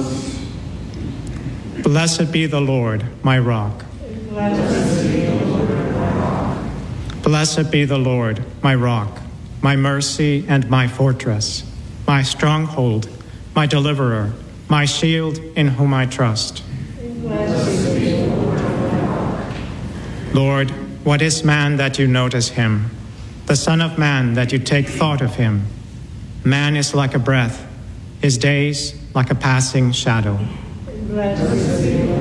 Blessed be the Lord, my rock. Blessed be the Lord, my rock, my mercy and my fortress, my stronghold, my deliverer, my shield in whom I trust. Lord, what is man that you notice him, the Son of Man that you take thought of him? Man is like a breath, his days like a passing shadow.